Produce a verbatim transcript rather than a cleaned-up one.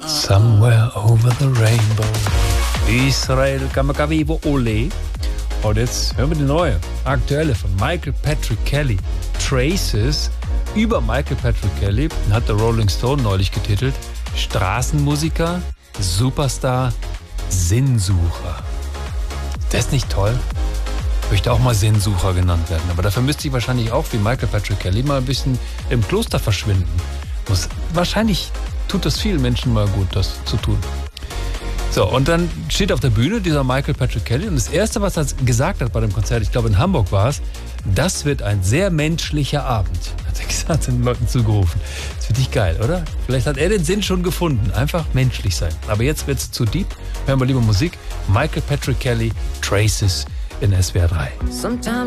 Somewhere over the rainbow. Israel Kamakawiwo Ole. Und jetzt hören wir die neue, aktuelle von Michael Patrick Kelly. Traces. Über Michael Patrick Kelly hat der Rolling Stone neulich getitelt: Straßenmusiker, Superstar, Sinnsucher. Das ist nicht toll? Möchte auch mal Sinnsucher genannt werden. Aber dafür müsste ich wahrscheinlich auch wie Michael Patrick Kelly mal ein bisschen im Kloster verschwinden. Muss, wahrscheinlich tut das vielen Menschen mal gut, das zu tun. So, und dann steht auf der Bühne dieser Michael Patrick Kelly und das Erste, was er gesagt hat bei dem Konzert, ich glaube in Hamburg war es, das wird ein sehr menschlicher Abend, hat er gesagt, den Leuten zugerufen. Das finde ich geil, oder? Vielleicht hat er den Sinn schon gefunden, einfach menschlich sein. Aber jetzt wird es zu deep. Hören wir lieber Musik. Michael Patrick Kelly, Traces in S W R drei. Sometimes